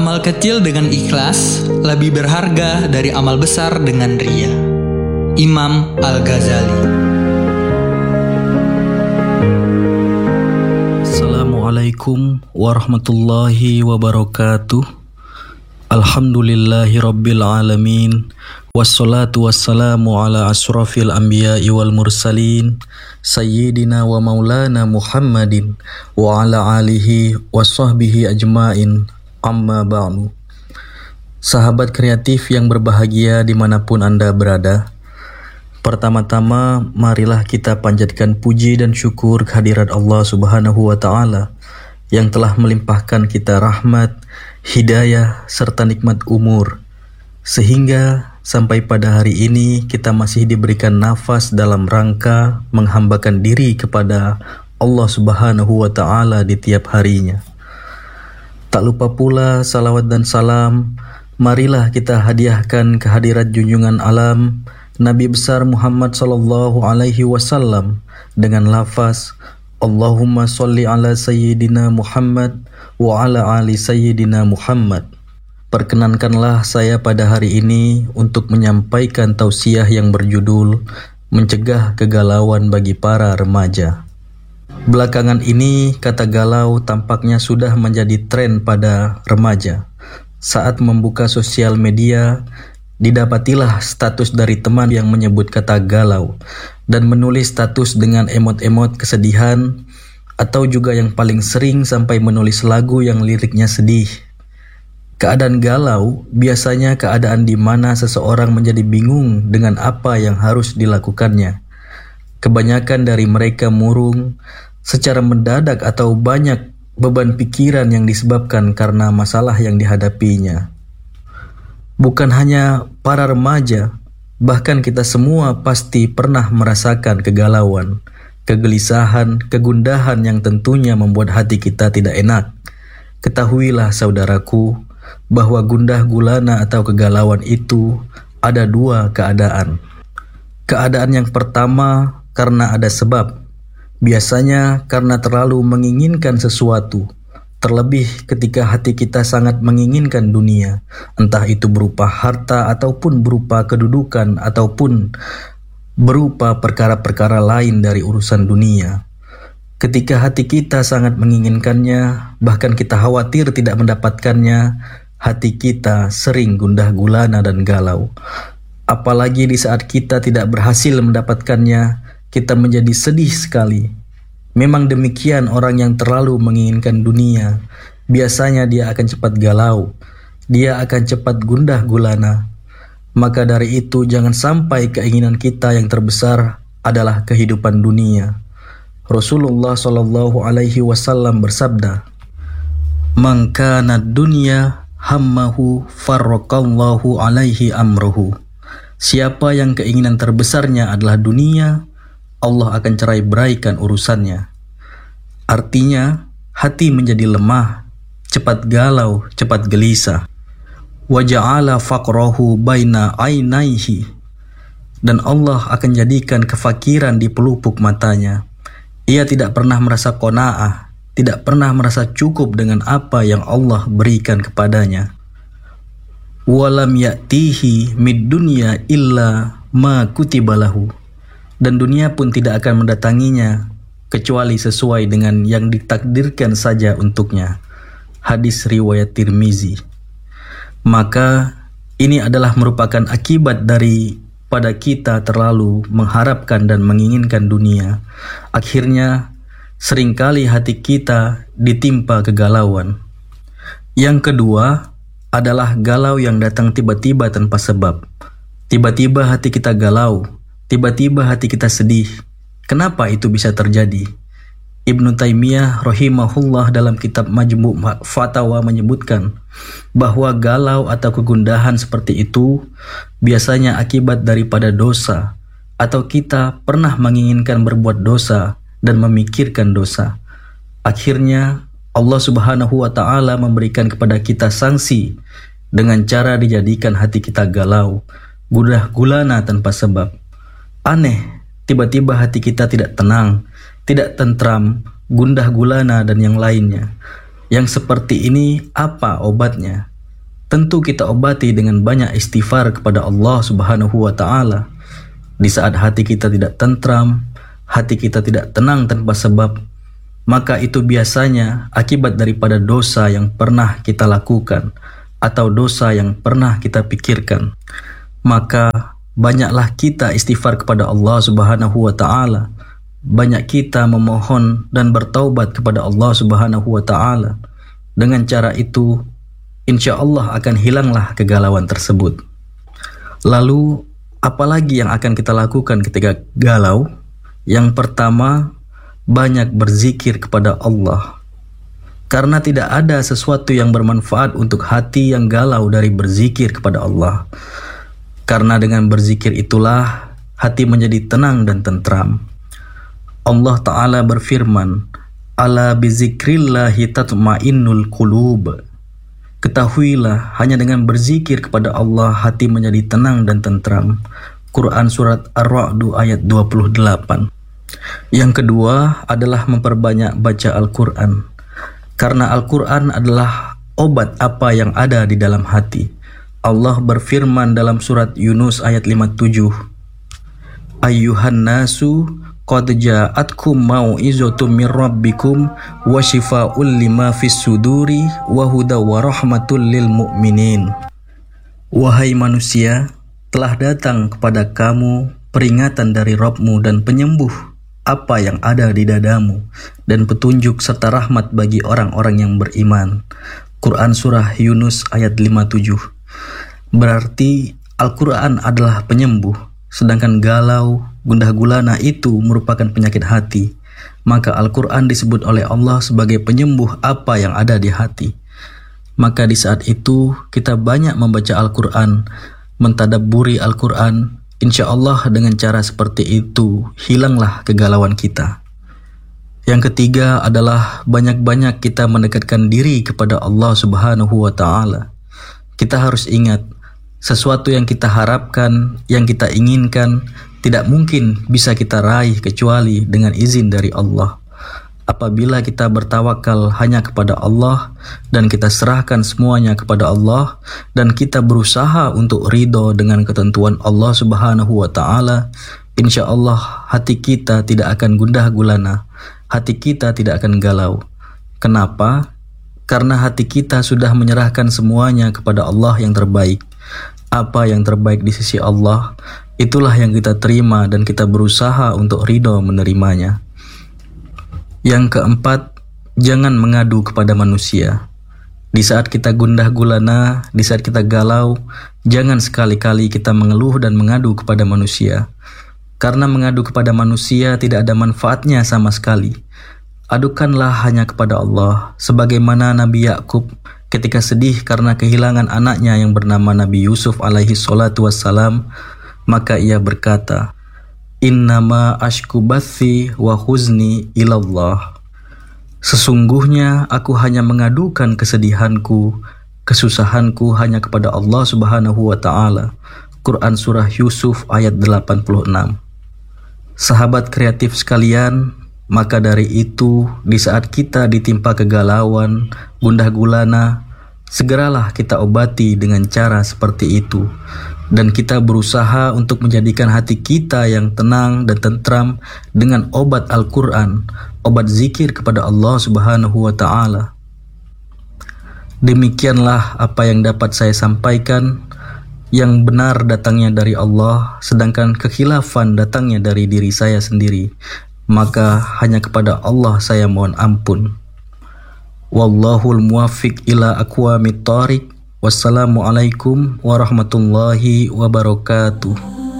Amal kecil dengan ikhlas lebih berharga dari amal besar dengan ria. Imam Al-Ghazali. Assalamualaikum warahmatullahi wabarakatuh. Alhamdulillahi rabbil alamin. Wassalatu wassalamu ala asrafil anbiya'i wal mursalin Sayyidina wa maulana Muhammadin wa ala alihi wa sahbihi ajmain. Amma ba'du. Sahabat kreatif yang berbahagia dimanapun Anda berada, pertama-tama marilah kita panjatkan puji dan syukur kehadirat Allah Subhanahu wa Ta'ala yang telah melimpahkan kita rahmat, hidayah, serta nikmat umur, sehingga sampai pada hari ini kita masih diberikan nafas dalam rangka menghambakan diri kepada Allah Subhanahu wa Ta'ala di tiap harinya. Tak lupa pula salawat dan salam marilah kita hadiahkan kehadirat junjungan alam Nabi besar Muhammad sallallahu alaihi wasallam dengan lafaz Allahumma sholli ala sayyidina Muhammad wa ala ali sayyidina Muhammad. Perkenankanlah saya pada hari ini untuk menyampaikan tausiah yang berjudul Mencegah Kegalauan bagi para remaja. Belakangan ini kata galau tampaknya sudah menjadi tren pada remaja. Saat membuka sosial media, didapatilah status dari teman yang menyebut kata galau dan menulis status dengan emot-emot kesedihan, atau juga yang paling sering sampai menulis lagu yang liriknya sedih. Keadaan galau biasanya keadaan di mana seseorang menjadi bingung dengan apa yang harus dilakukannya. Kebanyakan dari mereka murung secara mendadak atau banyak beban pikiran yang disebabkan karena masalah yang dihadapinya. Bukan hanya para remaja, bahkan kita semua pasti pernah merasakan kegalauan, kegelisahan, kegundahan yang tentunya membuat hati kita tidak enak. Ketahuilah saudaraku, bahwa gundah gulana atau kegalauan itu ada dua keadaan. Keadaan yang pertama karena ada sebab, biasanya karena terlalu menginginkan sesuatu, terlebih ketika hati kita sangat menginginkan dunia, entah itu berupa harta ataupun berupa kedudukan ataupun berupa perkara-perkara lain dari urusan dunia. Ketika hati kita sangat menginginkannya, bahkan kita khawatir tidak mendapatkannya, hati kita sering gundah gulana dan galau. Apalagi di saat kita tidak berhasil mendapatkannya, kita menjadi sedih sekali. Memang demikian orang yang terlalu menginginkan dunia. Biasanya dia akan cepat galau. Dia akan cepat gundah gulana. Maka dari itu jangan sampai keinginan kita yang terbesar adalah kehidupan dunia. Rasulullah sallallahu alaihi wasallam bersabda, "Man kana dunya hammahu farraqallahu alaihi amruhu." Siapa yang keinginan terbesarnya adalah dunia, Allah akan cerai beraikan urusannya. Artinya, hati menjadi lemah, cepat galau, cepat gelisah. Wa ja'ala faqrahu baina ainaihi. Dan Allah akan jadikan kefakiran di pelupuk matanya. Ia tidak pernah merasa qanaah, tidak pernah merasa cukup dengan apa yang Allah berikan kepadanya. Walam ya'tihi mid dunya illa ma kutibalahu. Dan dunia pun tidak akan mendatanginya kecuali sesuai dengan yang ditakdirkan saja untuknya. Hadis riwayat Tirmizi. Maka ini adalah merupakan akibat daripada kita terlalu mengharapkan dan menginginkan dunia. Akhirnya seringkali hati kita ditimpa kegalauan. Yang kedua adalah galau yang datang tiba-tiba tanpa sebab. Tiba-tiba hati kita galau. Tiba-tiba hati kita sedih. Kenapa itu bisa terjadi? Ibnu Taimiyah rahimahullah dalam kitab Majmu' Fatawa menyebutkan bahwa galau atau kegundahan seperti itu biasanya akibat daripada dosa, atau kita pernah menginginkan berbuat dosa dan memikirkan dosa. Akhirnya Allah Subhanahu wa Ta'ala memberikan kepada kita sanksi dengan cara dijadikan hati kita galau, gundah gulana tanpa sebab. Aneh, tiba-tiba hati kita tidak tenang, tidak tentram, gundah gulana dan yang lainnya. Yang seperti ini apa obatnya? tentu kita obati dengan banyak istighfar kepada Allah Subhanahu wa taala. Di saat hati kita tidak tentram, hati kita tidak tenang tanpa sebab, maka itu biasanya akibat daripada dosa yang pernah kita lakukan atau dosa yang pernah kita pikirkan. Maka banyaklah kita istighfar kepada Allah Subhanahu wa taala. Banyak kita memohon dan bertaubat kepada Allah Subhanahu wa taala. Dengan cara itu, insya Allah akan hilanglah kegalauan tersebut. Lalu, apalagi yang akan kita lakukan ketika galau? Yang pertama, banyak berzikir kepada Allah. Karena tidak ada sesuatu yang bermanfaat untuk hati yang galau dari berzikir kepada Allah. Karena dengan berzikir itulah hati menjadi tenang dan tentram. Allah Ta'ala berfirman, "Ala bizikrillahi tatma'innul qulub." Ketahuilah, hanya dengan berzikir kepada Allah hati menjadi tenang dan tentram. Quran Surat Ar-Ra'd ayat 28. Yang kedua adalah memperbanyak baca Al-Quran. Karena Al-Quran adalah obat apa yang ada di dalam hati. Allah berfirman dalam surat Yunus ayat 57, "Ayyuhan nasu qad ja'atkum mau'izatum mir rabbikum wa shifaa'un lima fis suduri wa huda wa rahmatul lil mu'minin." Wahai manusia, telah datang kepada kamu peringatan dari Rabbmu dan penyembuh apa yang ada di dadamu dan petunjuk serta rahmat bagi orang-orang yang beriman. Quran Surah Yunus ayat 57. Berarti Al-Quran adalah penyembuh, sedangkan galau, gundah gulana itu merupakan penyakit hati. Maka Al-Quran disebut oleh Allah sebagai penyembuh apa yang ada di hati. Maka di saat itu kita banyak membaca Al-Quran, mentadabburi Al-Quran. Insya Allah dengan cara seperti itu hilanglah kegalauan kita. Yang ketiga adalah banyak-banyak kita mendekatkan diri kepada Allah Subhanahu wa taala. Kita harus ingat, sesuatu yang kita harapkan, yang kita inginkan, tidak mungkin bisa kita raih kecuali dengan izin dari Allah. Apabila kita bertawakal hanya kepada Allah dan kita serahkan semuanya kepada Allah dan kita berusaha untuk ridho dengan ketentuan Allah Subhanahu wa taala, insya Allah hati kita tidak akan gundah gulana, hati kita tidak akan galau. Kenapa? Karena hati kita sudah menyerahkan semuanya kepada Allah yang terbaik. Apa yang terbaik di sisi Allah, itulah yang kita terima dan kita berusaha untuk ridho menerimanya. Yang keempat, jangan mengadu kepada manusia. Di saat kita gundah gulana, di saat kita galau, jangan sekali-kali kita mengeluh dan mengadu kepada manusia. Karena mengadu kepada manusia tidak ada manfaatnya sama sekali. Adukanlah hanya kepada Allah, sebagaimana Nabi Yakub ketika sedih karena kehilangan anaknya yang bernama Nabi Yusuf alaihi salatu wassalam, maka ia berkata, "Innama ashku bathi wa huzni ilallah." Sesungguhnya aku hanya mengadukan kesedihanku, kesusahanku hanya kepada Allah Subhanahu wa taala. Quran Surah Yusuf ayat 86. Sahabat kreatif sekalian, maka dari itu, di saat kita ditimpa kegalauan, gundah gulana, segeralah kita obati dengan cara seperti itu. Dan kita berusaha untuk menjadikan hati kita yang tenang dan tentram dengan obat Al-Quran, obat zikir kepada Allah Subhanahu wa ta'ala. Demikianlah apa yang dapat saya sampaikan. Yang benar datangnya dari Allah, sedangkan kekhilafan datangnya dari diri saya sendiri. Maka hanya kepada Allah saya mohon ampun. Wallahul muwaffiq ila aqwamit thoriq. Wassalamualaikum warahmatullahi wabarakatuh.